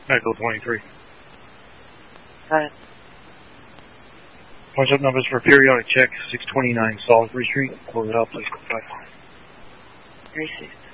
Medical 23. Alright. Punch up numbers for periodic check, 629 Salisbury Street. Close it out, please. 5. 36.